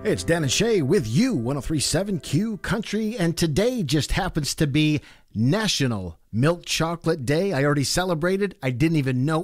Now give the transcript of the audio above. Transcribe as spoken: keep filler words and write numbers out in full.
It's Dan and Shay with you, ten thirty-seven Q Country, and today just happens to be National Milk Chocolate Day. I already celebrated. I didn't even know